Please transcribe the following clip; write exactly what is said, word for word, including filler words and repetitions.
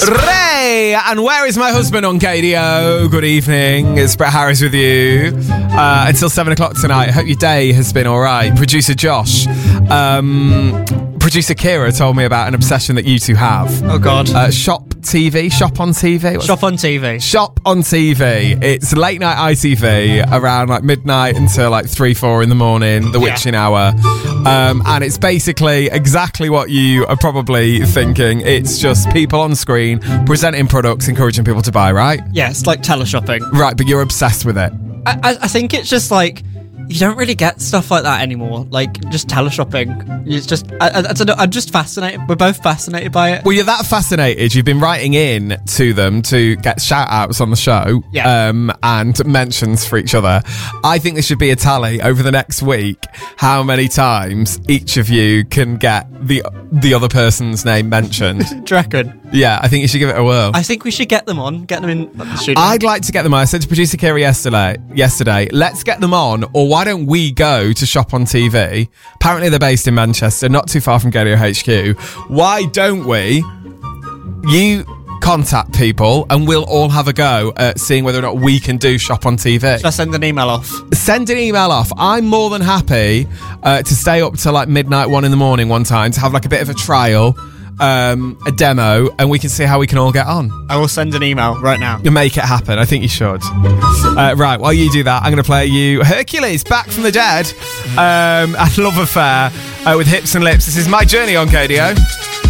Ray, and where is my husband on K D O? Good evening, it's Brett Harris with you uh, until seven o'clock tonight. Hope your day has been alright. Producer Josh, um, producer Kira told me about an obsession that you two have. Oh God. Uh, shop T V, shop on T V. What's Shop on T V. Shop on T V. It's late night I T V around like midnight until like three, four in the morning, the witching yeah. hour. Um, and it's basically exactly what you are probably thinking. It's just people on screen presenting products, encouraging people to buy, right? Yeah, it's like teleshopping. Right, but you're obsessed with it. I, I, I think it's just like, you don't really get stuff like that anymore. Like, just teleshopping. It's just, I, I, I don't know, I'm just fascinated. We're both fascinated by it. Well, you're that fascinated. You've been writing in to them to get shout-outs on the show yeah. um, and mentions for each other. I think there should be a tally over the next week how many times each of you can get the the other person's name mentioned. Do you reckon? Yeah, I think you should give it a whirl. I think we should get them on. Get them in the studio. I'd like to get them on. I said to producer Kira yesterday, yesterday, let's get them on, or why don't we go to Shop on T V? Apparently they're based in Manchester, not too far from K D O H Q. Why don't we? You contact people and we'll all have a go at seeing whether or not we can do Shop on T V. Should I send an email off? Send an email off. I'm more than happy uh, to stay up to like midnight, one in the morning one time to have like a bit of a trial. Um, a demo, and we can see how we can all get on. I will send an email right now. You make it happen. I think you should. Uh, right, while you do that, I'm going to play you Hercules, Back from the Dead, um, and Love Affair uh, with Hips and Lips. This is My Journey on K D O.